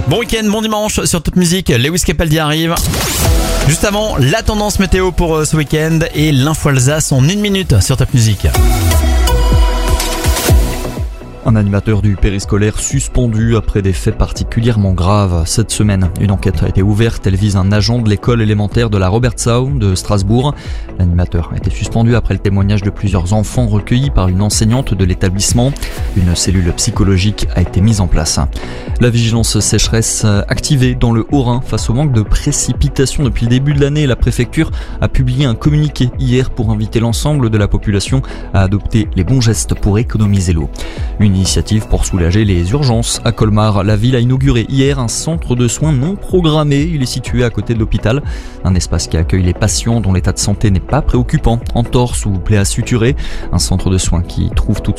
Bon week-end, bon dimanche sur Top Music, Lewis Capaldi arrive. Juste avant, la tendance météo pour ce week-end et l'info Alsace en 1 minute sur Top Music. Un animateur du périscolaire suspendu après des faits particulièrement graves. Cette semaine, une enquête a été ouverte. Elle vise un agent de l'école élémentaire de la Robertsau de Strasbourg. L'animateur a été suspendu après le témoignage de plusieurs enfants recueillis par une enseignante de l'établissement. Une cellule psychologique a été mise en place. La vigilance sécheresse activée dans le Haut-Rhin face au manque de précipitations depuis le début de l'année. La préfecture a publié un communiqué hier pour inviter l'ensemble de la population à adopter les bons gestes pour économiser l'eau. Une initiative pour soulager les urgences à Colmar. La ville a inauguré hier un centre de soins non programmé. Il est situé à côté de l'hôpital. Un espace qui accueille les patients dont l'état de santé n'est pas préoccupant, entorse ou plaie à suturer. Un centre de soins qui trouve toute